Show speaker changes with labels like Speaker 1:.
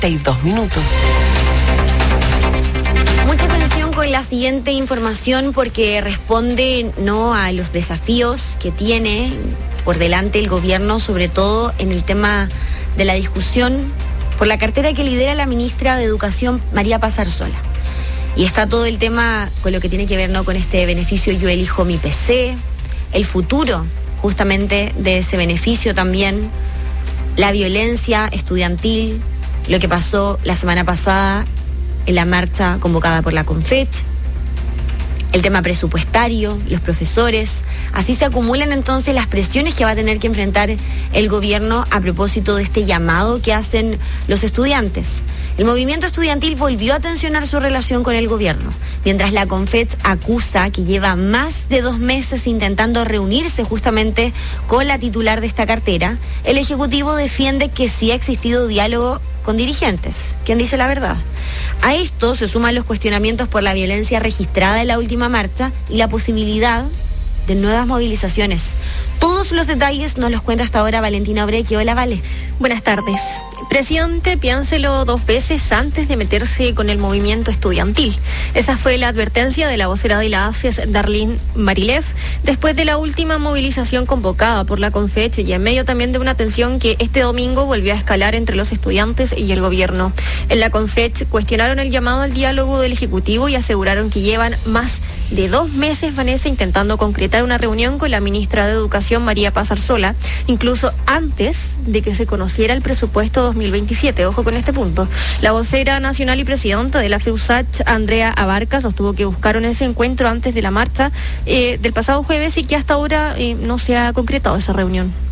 Speaker 1: 42 minutos.
Speaker 2: Mucha atención con la siguiente información porque responde no a los desafíos que tiene por delante el gobierno, sobre todo en el tema de la discusión por la cartera que lidera la ministra de Educación, María Paz Arzola. Y está todo el tema con lo que tiene que ver, ¿no?, con este beneficio Yo Elijo Mi PC, el futuro justamente de ese beneficio también, la violencia estudiantil, lo que pasó la semana pasada en la marcha convocada por la CONFECH, el tema presupuestario, los profesores. Así se acumulan entonces las presiones que va a tener que enfrentar el gobierno a propósito de este llamado que hacen los estudiantes. El movimiento estudiantil volvió a tensionar su relación con el gobierno, mientras la CONFECH acusa que lleva más de 2 meses intentando reunirse justamente con la titular de esta cartera. El Ejecutivo defiende que sí ha existido diálogo con dirigentes. ¿Quién dice la verdad? A esto se suman los cuestionamientos por la violencia registrada en la última marcha y la posibilidad de nuevas movilizaciones. Todos los detalles nos los cuenta hasta ahora Valentina Obrequi. Hola, Vale.
Speaker 3: Buenas tardes. Presidente, piénselo 2 veces antes de meterse con el movimiento estudiantil. Esa fue la advertencia de la vocera de la ACES, Darlene Marilev, después de la última movilización convocada por la CONFECH y en medio también de una tensión que este domingo volvió a escalar entre los estudiantes y el gobierno. En la CONFECH cuestionaron el llamado al diálogo del Ejecutivo y aseguraron que llevan más de 2 meses, Vanessa, intentando concretar una reunión con la ministra de Educación, María Paz Arzola, incluso antes de que se conociera el presupuesto 2027. Ojo con este punto. La vocera nacional y presidenta de la FEUSACH, Andrea Abarca, sostuvo que buscaron ese encuentro antes de la marcha del pasado jueves y que hasta ahora no se ha concretado esa reunión.